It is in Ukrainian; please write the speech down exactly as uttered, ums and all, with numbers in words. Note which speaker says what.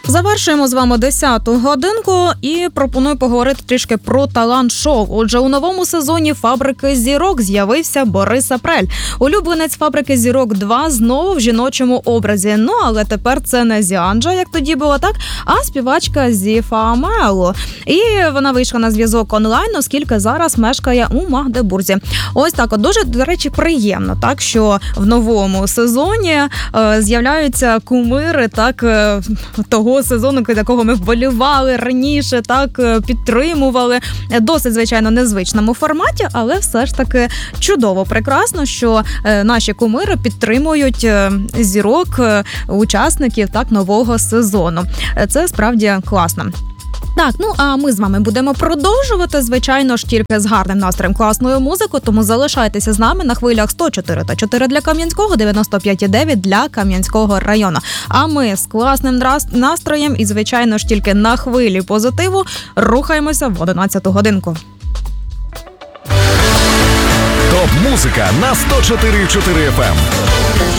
Speaker 1: Завершуємо з вами десяту годинку і пропоную поговорити трішки про талант-шоу. Отже, у новому сезоні «Фабрики зірок» з'явився Борис Апрель. Улюбленець «Фабрики зірок два» знову в жіночому образі. Ну, але тепер це не Зіанджа, як тоді було, так, а співачка Зіфа Амело. І вона вийшла на зв'язок онлайн, оскільки зараз мешкає у Магдебурзі. Ось так, от дуже, до речі, приємно, так, що в новому сезоні е, з'являються кумири, так, е, того сезону, якого ми вболівали раніше, так, підтримували. Досить, звичайно, незвичному форматі, але все ж таки чудово, прекрасно, що наші кумири підтримують зірок, учасників, так, нового сезону. Це справді класно. Так, ну а ми з вами будемо продовжувати, звичайно ж, тільки з гарним настроєм, класною музикою, тому залишайтеся з нами на хвилях сто чотири та чотири для Кам'янського, дев'яносто п'ять і дев'ять для Кам'янського району. А ми з класним настроєм і, звичайно ж, тільки на хвилі позитиву рухаємося в одинадцяту годинку.
Speaker 2: Топ-музика на сто чотири і чотири еф ем.